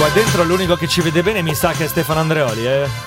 Qua dentro l'unico che ci vede bene mi sa che è Stefano Andreoli,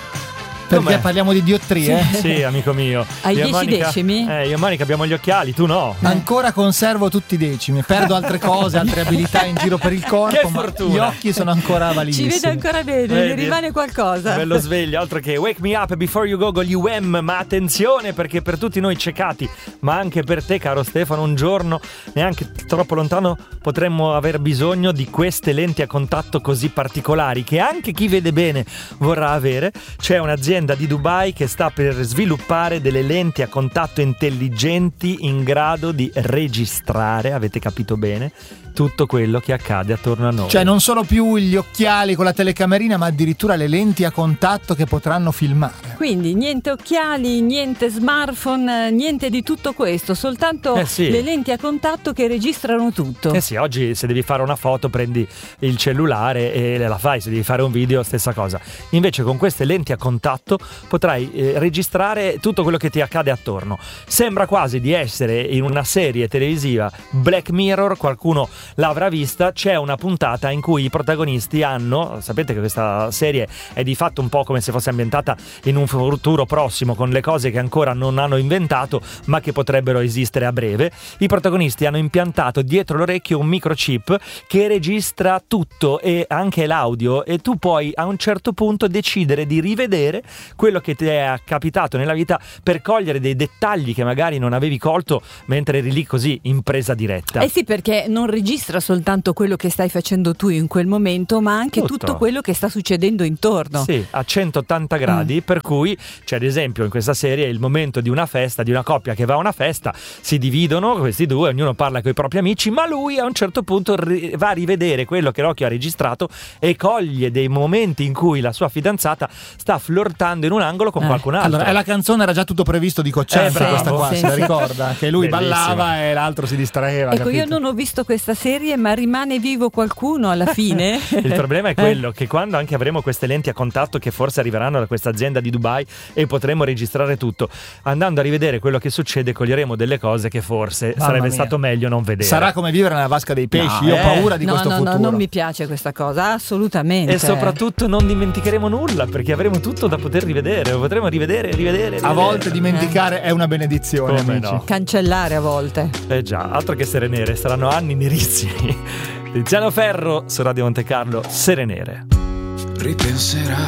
Perché Com'è? parliamo di diottrie? Sì, amico mio. Hai Io e 10 Monica- decimi? Io e Monica abbiamo gli occhiali, tu no. Ancora conservo tutti i decimi, perdo altre cose, altre abilità in giro per il corpo, Che ma fortuna. gli occhi sono ancora Ci validissimi. vede ancora bene, ne Vedi? rimane qualcosa. Bello sveglio, altro che Wake Me Up Before You Go con gli UM. Ma attenzione, perché per tutti noi cecati, ma anche per te, caro Stefano, un giorno neanche troppo lontano potremmo aver bisogno di queste lenti a contatto così particolari che anche chi vede bene vorrà avere. C'è un'azienda di Dubai che sta per sviluppare delle lenti a contatto intelligenti in grado di registrare, avete capito bene, tutto quello che accade attorno a noi. Cioè non solo più gli occhiali con la telecamerina, ma addirittura le lenti a contatto che potranno filmare. Quindi niente occhiali, niente smartphone, niente di tutto questo, soltanto sì. le lenti a contatto che registrano tutto. Eh sì, oggi se devi fare una foto prendi il cellulare e la fai, se devi fare un video stessa cosa. Invece con queste lenti a contatto potrai registrare tutto quello che ti accade attorno. Sembra quasi di essere in una serie televisiva Black Mirror, qualcuno l'avrà vista. C'è una puntata in cui i protagonisti hanno, sapete che questa serie è di fatto un po' come se fosse ambientata in un futuro prossimo, con le cose che ancora non hanno inventato ma che potrebbero esistere a breve. I protagonisti hanno impiantato dietro l'orecchio un microchip che registra tutto e anche l'audio, e tu puoi a un certo punto decidere di rivedere quello che ti è capitato nella vita per cogliere dei dettagli che magari non avevi colto mentre eri lì così in presa diretta. Eh sì, perché non registra soltanto quello che stai facendo tu in quel momento, ma anche tutto quello che sta succedendo intorno. Sì, a 180 gradi, per cui c'è ad esempio in questa serie il momento di una festa, di una coppia che va a una festa, si dividono questi due, ognuno parla con i propri amici, ma lui a un certo punto va a rivedere quello che l'occhio ha registrato e coglie dei momenti in cui la sua fidanzata sta flirtando in un angolo con qualcun altro. Allora, la canzone era già tutto previsto di Cocciante, bravo. questa qua, Sì, se la sì. ricorda? Che lui Bellissima. ballava e l'altro si distraeva. Ecco, capito? io non ho visto questa serie, ma rimane vivo qualcuno alla fine? Il problema è quello che quando anche avremo queste lenti a contatto che forse arriveranno da questa azienda di Dubai e potremo registrare tutto, andando a rivedere quello che succede coglieremo delle cose che forse Mamma sarebbe mia. stato meglio non vedere. Sarà come vivere nella vasca dei pesci. No, Io ho paura di No, questo no, futuro. no, non mi piace questa cosa, assolutamente. E soprattutto non dimenticheremo nulla, perché avremo tutto da poter rivedere, lo potremo rivedere. A volte dimenticare è una benedizione, Come amici. no? Cancellare a volte. Già, altro che Sere Nere, saranno anni nerissimi. Tiziano Ferro su Radio Monte Carlo, Sere Nere. Ripenserai